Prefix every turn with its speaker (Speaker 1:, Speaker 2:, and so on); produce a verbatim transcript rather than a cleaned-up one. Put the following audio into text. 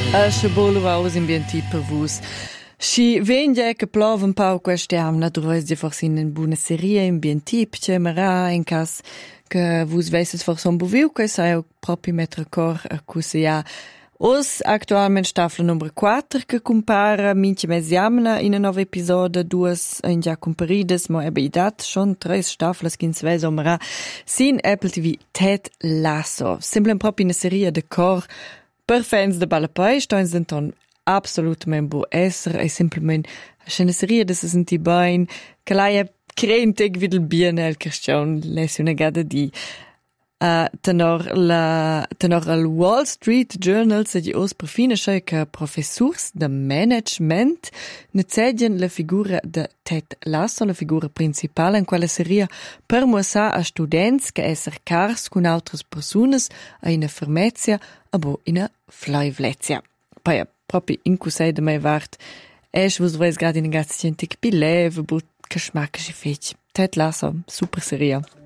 Speaker 1: A Schabola vaus in bien per vus. Si vengia che plova un po' quest'anno, dovreste forse in buona serie in bien tip, c'è mara in cas che vus vesses forse un buviu, che sai proprio mettere cor a cusia. Os actualmente staffla numero quattro che compara mince mesiamna in un nuovo episodio, duas in già comparides, ma ebbe i dat schon tre stafflas che in sveso mara sin Apple T V Ted Lasso. Sembra proprio una serie de cor per fans de Balapai, sto in denton absolutamente bu esser, è semplicemente una serie de se senti bene, che lei è crente che videl bene el Christian, lessi una gada di. Uh, tenor la tenor al Wall Street Journal se di os perfine schei che professors de management ne zedien la figura de Ted Lasso, la figura principale in quella serie per muossar a students che esser cars con altres personas a ina fermezia a bo ina flaivlezia. Poi proprio in cusei de mai vart es vos vres grad in gazzientic pileve but che schmacke si fetch. Ted Lasso, super serie.